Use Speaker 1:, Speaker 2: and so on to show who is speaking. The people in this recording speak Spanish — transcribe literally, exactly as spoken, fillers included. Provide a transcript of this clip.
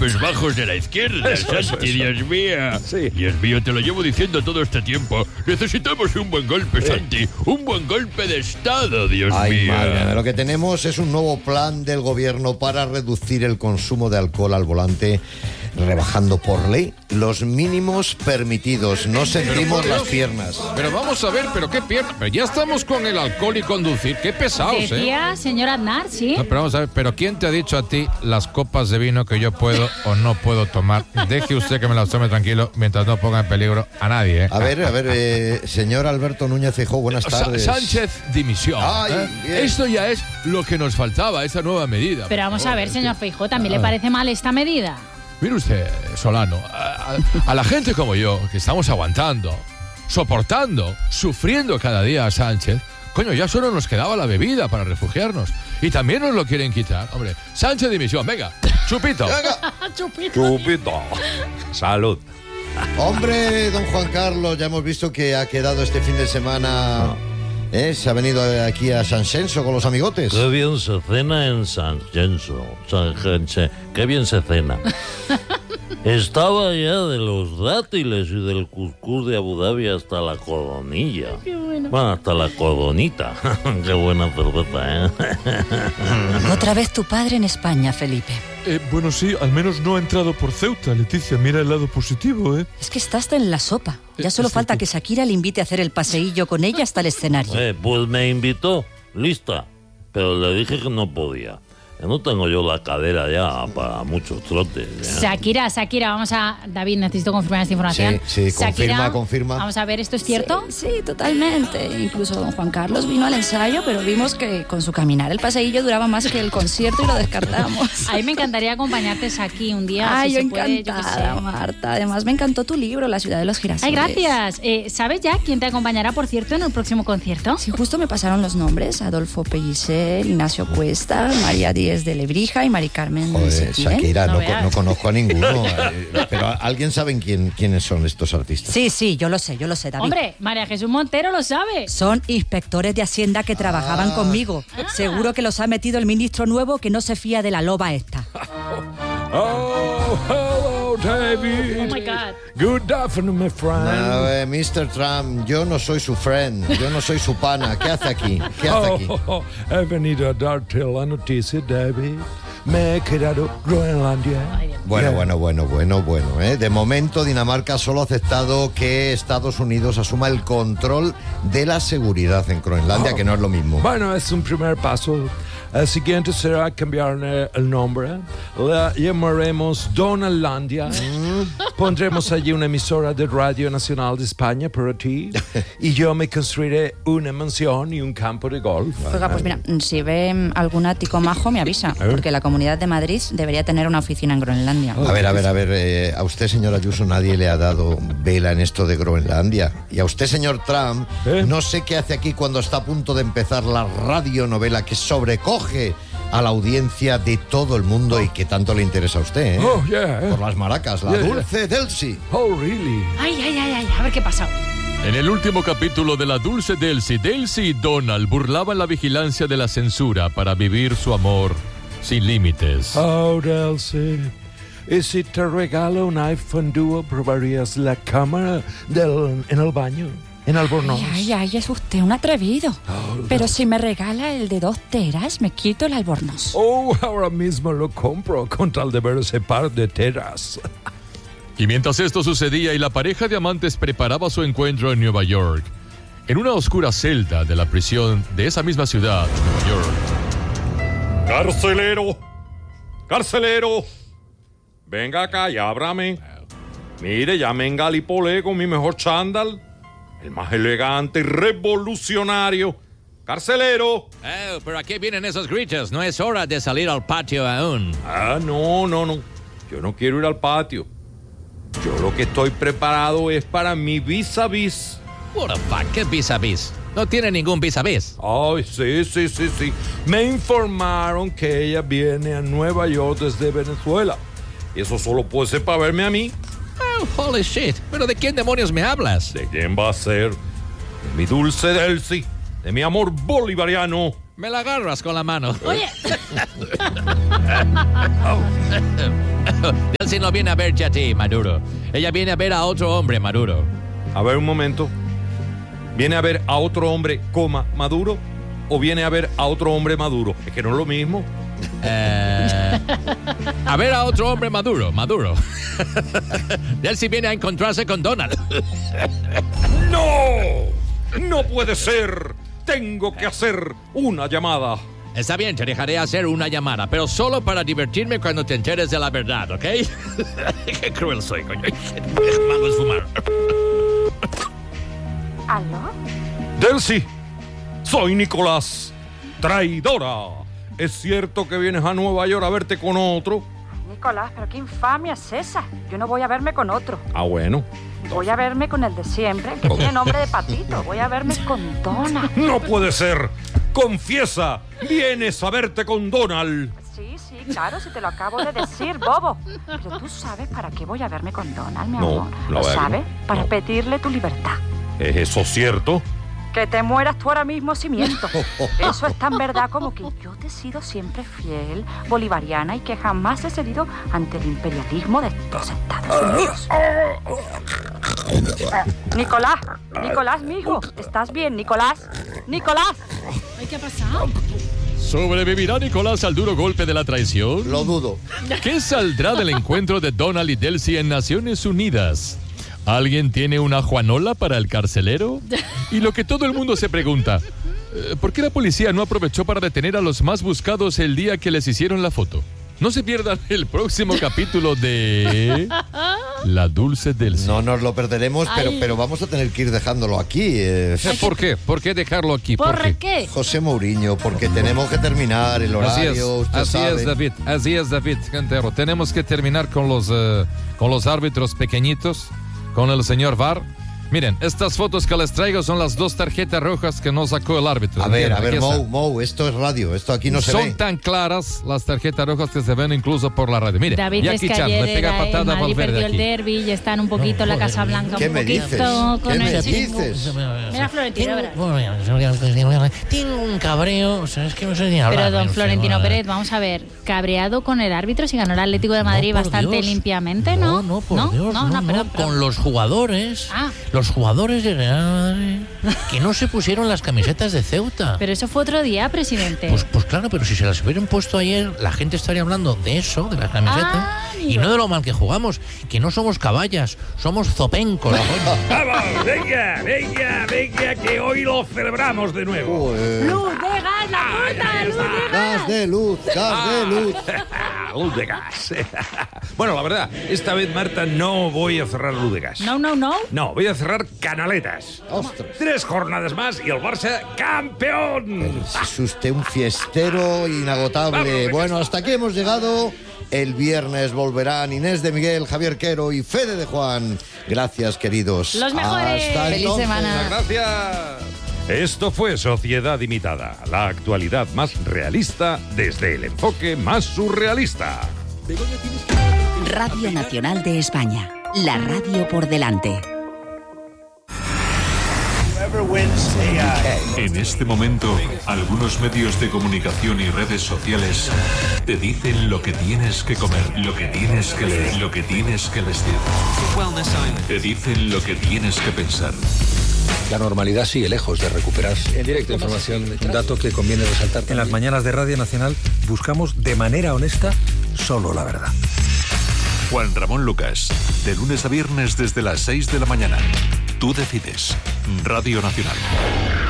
Speaker 1: golpes bajos de la izquierda,
Speaker 2: Eso, eso,
Speaker 1: Santi,
Speaker 2: eso.
Speaker 1: Dios mío.
Speaker 2: Sí.
Speaker 1: Dios mío, te lo llevo diciendo todo este tiempo. Necesitamos un buen golpe, Santi. Un buen golpe de Estado, Dios
Speaker 3: Ay,
Speaker 1: mío.
Speaker 3: madre, lo que tenemos es un nuevo plan del gobierno para reducir el consumo de alcohol al volante, rebajando por ley los mínimos permitidos. No sentimos las piernas.
Speaker 2: Pero vamos a ver, pero qué pierna. Pero ya estamos con el alcohol y conducir. Qué pesados, ¿eh?
Speaker 4: Decía señor Aznar, ¿sí?
Speaker 2: No, pero vamos a ver, pero ¿quién te ha dicho a ti las copas de vino que yo puedo o no puedo tomar? Deje usted que me las tome tranquilo mientras no ponga en peligro a nadie, ¿eh?
Speaker 3: A ver, a ver, eh, señor Alberto Núñez Feijóo, buenas
Speaker 1: Sa-
Speaker 3: tardes.
Speaker 1: Sánchez, dimisión.
Speaker 3: Ay,
Speaker 1: ¿eh?
Speaker 3: bien.
Speaker 1: Esto ya es lo que nos faltaba, esa nueva medida.
Speaker 4: Pero vamos a ver, señor Feijóo, ¿también le parece mal esta medida?
Speaker 1: Mire usted, Solano, a, a- a la gente como yo, que estamos aguantando, soportando, sufriendo cada día a Sánchez, coño, ya solo nos quedaba la bebida para refugiarnos. Y también nos lo quieren quitar. Hombre, Sánchez dimisión, venga, chupito.
Speaker 2: Chupito. Salud.
Speaker 3: Hombre, don Juan Carlos, ya hemos visto que ha quedado este fin de semana. ¿eh? Se ha venido aquí a San Censo con los amigotes.
Speaker 5: Qué bien se cena en San Censo. San Censo. Qué bien se cena. Estaba ya de los dátiles y del cuscús de Abu Dhabi hasta la codonilla.
Speaker 4: Qué bueno.
Speaker 5: Bueno, hasta la codonita. Qué buena cerveza, ¿eh?
Speaker 6: Otra vez tu padre en España, Felipe.
Speaker 7: Eh, bueno, sí, al menos no ha entrado por Ceuta, Leticia. Mira el lado positivo, ¿eh?
Speaker 6: Es que está hasta en la sopa. Ya
Speaker 7: Eh,
Speaker 6: solo
Speaker 7: es
Speaker 6: falta
Speaker 7: cierto.
Speaker 6: que Shakira le invite a hacer el paseillo con ella hasta el escenario.
Speaker 5: Eh, pues me invitó, lista. Pero le dije que no podía. Que no tengo yo la cadera ya para muchos trotes. ¿ya?
Speaker 4: Shakira, Shakira, vamos a... David, necesito confirmar esta información.
Speaker 3: Sí, sí, confirma,
Speaker 4: Shakira,
Speaker 3: confirma.
Speaker 4: Vamos a ver, ¿esto es cierto?
Speaker 6: Sí, sí, totalmente. Incluso don Juan Carlos vino al ensayo, pero vimos que con su caminar el paseillo duraba más que el concierto y lo descartamos.
Speaker 4: A mí me encantaría acompañarte aquí un día.
Speaker 6: Ay,
Speaker 4: si
Speaker 6: yo
Speaker 4: se puede, yo qué
Speaker 6: encantada,
Speaker 4: sé.
Speaker 6: Marta. Además, me encantó tu libro, La ciudad de los
Speaker 4: Ay,
Speaker 6: girasoles.
Speaker 4: gracias. Eh, ¿Sabes ya quién te acompañará, por cierto, en el próximo concierto?
Speaker 6: Sí, justo me pasaron los nombres. Adolfo Pellicer, Ignacio Cuesta, María Díez de Lebrija y Mari Carmen
Speaker 3: Joder,
Speaker 6: Setién.
Speaker 3: Shakira,
Speaker 4: No
Speaker 3: no,
Speaker 4: veas.
Speaker 3: no conozco a ninguno. eh, Pero ¿alguien sabe quién, quiénes son estos artistas?
Speaker 6: Sí, sí, yo lo sé, yo lo sé, David.
Speaker 4: Hombre, María Jesús Montero lo sabe.
Speaker 6: Son inspectores de Hacienda que trabajaban
Speaker 3: Ah.
Speaker 6: conmigo. Seguro que los ha metido el ministro nuevo que no se fía de la loba esta.
Speaker 2: Oh, hello, David.
Speaker 4: Oh my God.
Speaker 2: Good afternoon, my friend.
Speaker 3: No, eh, mister Trump, yo no soy su friend, yo no soy su pana. ¿Qué hace aquí? ¿Qué hace aquí?
Speaker 2: Oh, oh, oh, he venido a darte la noticia, David. Me he quedado Groenlandia.
Speaker 3: Bueno,
Speaker 2: Yeah.
Speaker 3: bueno, bueno, bueno, bueno. ¿eh? De momento, Dinamarca solo ha aceptado que Estados Unidos asuma el control de la seguridad en Groenlandia,
Speaker 2: Oh.
Speaker 3: que no es lo mismo.
Speaker 2: Bueno, es un primer paso. El siguiente será cambiar eh, el nombre. La llamaremos Donaldlandia. Pondremos allí una emisora de Radio Nacional de España para ti. Y yo me construiré una mansión y un campo de golf.
Speaker 6: Oiga, pues mira, si ve algún ático majo me avisa, porque la Comunidad de Madrid debería tener una oficina en Groenlandia.
Speaker 3: A ver, a ver, a ver, eh, a usted, señor Ayuso, nadie le ha dado vela en esto de Groenlandia. Y a usted, señor Trump,
Speaker 2: ¿Eh?
Speaker 3: no sé qué hace aquí cuando está a punto de empezar la radionovela que sobrecoge a la audiencia de todo el mundo y que tanto le interesa a usted, ¿eh?
Speaker 2: Oh, yeah. eh.
Speaker 3: Por las maracas, la
Speaker 2: Yeah, yeah.
Speaker 3: dulce Delcy.
Speaker 2: Oh, really?
Speaker 4: Ay, ay, ay, ay, a ver qué pasa.
Speaker 1: En el último capítulo de La Dulce Delcy, Delcy y Donald burlaban la vigilancia de la censura para vivir su amor sin límites.
Speaker 2: Oh, Delcy. Y si te regalo un iPhone Duo, ¿probarías la cámara del, en el baño? En Albornoz.
Speaker 6: Ay, ay, ay, es usted un atrevido. Pero si me regala el de dos teras, me quito el albornoz.
Speaker 2: Oh, ahora mismo lo compro con tal de ver ese par de teras.
Speaker 1: Y mientras esto sucedía y la pareja de amantes preparaba su encuentro en Nueva York, en una oscura celda de la prisión de esa misma ciudad, Nueva York.
Speaker 2: ¡Carcelero! ¡Carcelero! Venga acá y ábrame. Mire, ya me engalipolé con mi mejor chándal. El más elegante y revolucionario. ¡Carcelero!
Speaker 8: Oh, pero ¿a qué vienen esos gritos? No es hora de salir al patio aún.
Speaker 2: Ah, no, no, no. Yo no quiero ir al patio. Yo lo que estoy preparado es para mi vis a vis.
Speaker 8: What the fuck, ¿qué vis a vis? No tiene ningún vis a vis.
Speaker 2: Ay, sí, sí, sí, sí. Me informaron que ella viene a Nueva York desde Venezuela. Eso solo puede ser para verme a mí.
Speaker 8: Oh, holy shit. ¿Pero de quién demonios me hablas?
Speaker 2: ¿De quién va a ser? De mi dulce Delcy. De mi amor bolivariano.
Speaker 8: Me la agarras con la mano.
Speaker 4: Oye,
Speaker 8: Delcy no viene a verte a ti, Maduro. Ella viene a ver a otro hombre, Maduro.
Speaker 2: A ver, un momento. ¿Viene a ver a otro hombre, coma, Maduro? ¿O viene a ver a otro hombre Maduro? Es que no es lo mismo.
Speaker 8: Eh, a ver a otro hombre Maduro, Maduro. Delcy viene a encontrarse con Donald.
Speaker 2: ¡No! ¡No puede ser! Tengo que hacer una llamada.
Speaker 8: Está bien, te dejaré hacer una llamada, pero solo para divertirme cuando te enteres de la verdad, ¿ok? Qué cruel soy, coño. Qué malo es fumar.
Speaker 6: ¿Aló?
Speaker 2: Delcy, soy Nicolás, traidora. ¿Es cierto que vienes a Nueva York a verte con otro?
Speaker 6: Nicolás, pero qué infamia es esa. Yo no voy a verme con otro.
Speaker 2: Ah, bueno.
Speaker 6: Voy a verme con el de siempre, que tiene nombre de patito. Voy a verme con Donald.
Speaker 2: ¡No puede ser! ¡Confiesa! ¡Vienes a verte con Donald!
Speaker 6: Sí, sí, claro, si te lo acabo de decir, bobo. Pero tú sabes para qué voy a verme con Donald, mi
Speaker 2: No,
Speaker 6: amor.
Speaker 2: la
Speaker 6: ¿Lo
Speaker 2: verdad que
Speaker 6: sabes?
Speaker 2: no.
Speaker 6: Para
Speaker 2: No.
Speaker 6: pedirle tu libertad.
Speaker 2: ¿Es eso cierto?
Speaker 6: Que te mueras tú ahora mismo si miento. Eso es tan verdad como que yo te he sido siempre fiel, bolivariana y que jamás he cedido ante el imperialismo de estos Estados Unidos. Nicolás, Nicolás, mijo, ¿estás bien, Nicolás? Nicolás.
Speaker 4: Ay, ¿qué ha pasado?
Speaker 1: ¿Sobrevivirá Nicolás al duro golpe de la traición?
Speaker 3: Lo dudo.
Speaker 1: ¿Qué saldrá del encuentro de Donald y Delcy en Naciones Unidas? ¿Alguien tiene una Juanola para el carcelero? Y lo que todo el mundo se pregunta, eh, ¿por qué la policía no aprovechó para detener a los más buscados el día que les hicieron la foto? No se pierdan el próximo capítulo de La Dulce Delcy.
Speaker 3: No nos lo perderemos, pero,
Speaker 4: Ay.
Speaker 3: pero vamos a tener que ir dejándolo aquí. eh,
Speaker 1: ¿Por qué? ¿Por qué dejarlo aquí?
Speaker 4: ¿Por qué?
Speaker 3: José Mourinho, porque tenemos que terminar el
Speaker 1: Así es,
Speaker 3: horario, usted
Speaker 1: así
Speaker 3: sabe.
Speaker 1: es, David, así es, David Cantero. Tenemos que terminar con los, eh, con los árbitros pequeñitos, con el señor V A R. Miren, estas fotos que les traigo son las dos tarjetas rojas que nos sacó el árbitro.
Speaker 3: A ver,
Speaker 1: Miren,
Speaker 3: a ver,
Speaker 1: aquí
Speaker 3: Mou,
Speaker 1: están.
Speaker 3: Mou, esto es radio, esto aquí no se
Speaker 1: Son
Speaker 3: ve.
Speaker 1: tan claras las tarjetas rojas que se ven incluso por la radio. Mire,
Speaker 4: David, es
Speaker 1: Jackie
Speaker 4: que
Speaker 1: Chan
Speaker 4: ayer
Speaker 1: le pega
Speaker 4: era, el
Speaker 1: patada a
Speaker 4: Madrid
Speaker 1: Valverde
Speaker 4: perdió el
Speaker 1: aquí.
Speaker 4: derbi y están un poquito en la Casa Blanca,
Speaker 3: ¿Qué
Speaker 4: un
Speaker 3: me
Speaker 4: poquito
Speaker 3: dices?
Speaker 4: con
Speaker 3: ¿Qué me
Speaker 4: el...
Speaker 3: dices?
Speaker 4: Mira, Florentino, verás.
Speaker 5: Tengo un cabreo, o sea, es que no sé ni hablar.
Speaker 4: Pero don
Speaker 5: no sé,
Speaker 4: Florentino
Speaker 5: bueno,
Speaker 4: Pérez, vamos a ver, cabreado con el árbitro si ganó el Atlético de Madrid
Speaker 5: no, por
Speaker 4: bastante
Speaker 5: Dios.
Speaker 4: limpiamente, ¿no?
Speaker 5: No, no, por
Speaker 4: no,
Speaker 5: Dios,
Speaker 4: no,
Speaker 5: no,
Speaker 4: no,
Speaker 5: no,
Speaker 4: perdón, perdón.
Speaker 5: con los jugadores,
Speaker 4: Ah.
Speaker 5: los jugadores de Real Madrid, que no se pusieron las camisetas de Ceuta.
Speaker 4: Pero eso fue otro día, presidente.
Speaker 5: Pues, pues claro, pero si se las hubieran puesto ayer, la gente estaría hablando de eso, de las camisetas,
Speaker 4: Ah,
Speaker 5: y
Speaker 4: amigo.
Speaker 5: no de lo mal que jugamos, que no somos caballas, somos zopencos.
Speaker 2: ¡Vamos! ¡Venga, venga, venga, que hoy lo celebramos de nuevo!
Speaker 3: Joder.
Speaker 4: ¡Luz de gas, la puta! ¡Luz de gas!
Speaker 3: Gas de luz, gas de luz.
Speaker 2: Luz de gas. Bueno, la verdad, esta vez, Marta, no voy a cerrar luz de gas.
Speaker 4: No, no, no.
Speaker 2: No, voy a cerrar canaletas.
Speaker 3: Ostras.
Speaker 2: Tres jornadas más y el Barça campeón.
Speaker 3: Es usted un fiestero inagotable.
Speaker 2: Vamos,
Speaker 3: Bueno, hasta aquí hemos llegado. El viernes volverán Inés de Miguel, Javier Quero y Fede de Juan. Gracias, queridos.
Speaker 4: Los mejores.
Speaker 3: Hasta
Speaker 4: Feliz
Speaker 3: entonces.
Speaker 4: semana.
Speaker 2: Gracias. Esto fue Sociedad Imitada, la actualidad más realista desde el enfoque más surrealista.
Speaker 9: Radio Nacional de España, la radio por delante.
Speaker 10: En este momento, algunos medios de comunicación y redes sociales te dicen lo que tienes que comer, lo que tienes que leer, lo que tienes que vestir. Te dicen lo que tienes que pensar.
Speaker 11: La normalidad sigue lejos de recuperarse. En directo, información, un dato que conviene resaltar. En las mañanas de Radio Nacional buscamos de manera honesta solo la verdad.
Speaker 10: Juan Ramón Lucas, de lunes a viernes desde las seis de la mañana. Tú decides. Radio Nacional.